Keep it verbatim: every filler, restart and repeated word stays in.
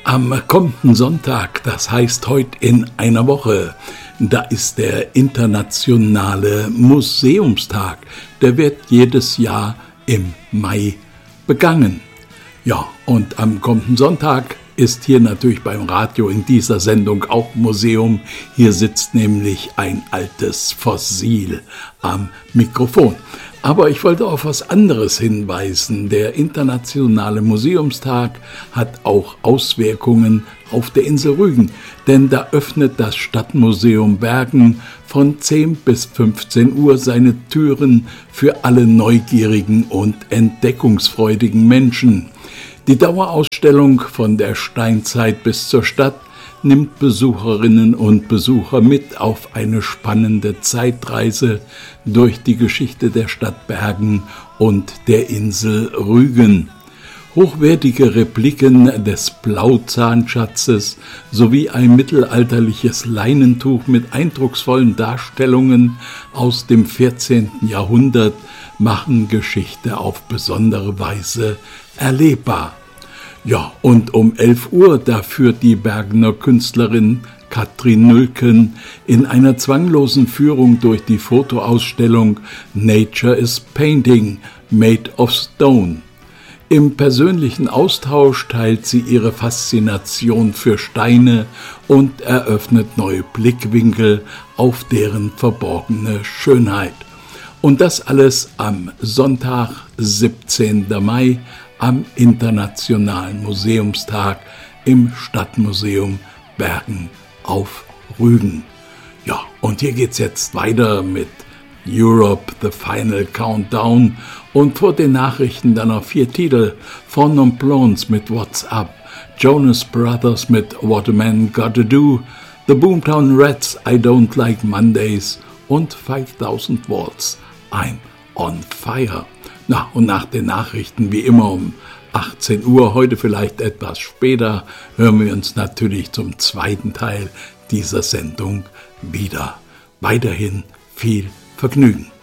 Am kommenden Sonntag, das heißt heute in einer Woche, da ist der internationale Museumstag. Der wird jedes Jahr im Mai begangen. Ja, und am kommenden Sonntag ist hier natürlich beim Radio in dieser Sendung auch Museum. Hier sitzt nämlich ein altes Fossil am Mikrofon. Aber ich wollte auf was anderes hinweisen. Der Internationale Museumstag hat auch Auswirkungen auf der Insel Rügen. Denn da öffnet das Stadtmuseum Bergen von zehn bis fünfzehn Uhr seine Türen für alle neugierigen und entdeckungsfreudigen Menschen. Die Dauerausstellung von der Steinzeit bis zur Stadt nimmt Besucherinnen und Besucher mit auf eine spannende Zeitreise durch die Geschichte der Stadt Bergen und der Insel Rügen. Hochwertige Repliken des Blauzahnschatzes sowie ein mittelalterliches Leinentuch mit eindrucksvollen Darstellungen aus dem vierzehnten Jahrhundert machen Geschichte auf besondere Weise erlebbar. Ja, und um elf Uhr, da führt die Bergener Künstlerin Katrin Nülken in einer zwanglosen Führung durch die Fotoausstellung Nature is Painting, Made of Stone. Im persönlichen Austausch teilt sie ihre Faszination für Steine und eröffnet neue Blickwinkel auf deren verborgene Schönheit. Und das alles am Sonntag, siebzehnten Mai, am Internationalen Museumstag im Stadtmuseum Bergen auf Rügen. Ja, und hier geht's jetzt weiter mit Europe, The Final Countdown und vor den Nachrichten dann noch vier Titel: Four Non Blondes mit What's Up, Jonas Brothers mit What a Man Gotta Do, The Boomtown Rats, I Don't Like Mondays und five thousand Volts, I'm on Fire. Na, und nach den Nachrichten wie immer um achtzehn Uhr, heute vielleicht etwas später, hören wir uns natürlich zum zweiten Teil dieser Sendung wieder. Weiterhin viel Vergnügen.